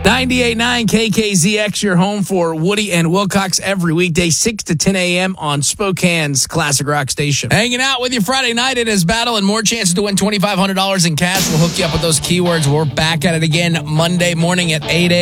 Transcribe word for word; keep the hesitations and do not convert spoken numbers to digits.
ninety-eight point nine K K Z X, your home for Woody and Wilcox every weekday, six to ten a.m. on Spokane's Classic Rock Station. Hanging out with you Friday night. It is Battle and more chances to win twenty-five hundred dollars in cash. We'll hook you up with those keywords. We're back at it again Monday morning at eight a.m.